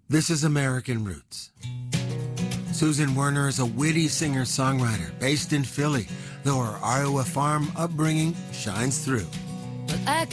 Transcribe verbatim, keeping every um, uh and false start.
This is American Roots. Susan Werner is a witty singer-songwriter based in Philly, though her Iowa farm upbringing shines through. But I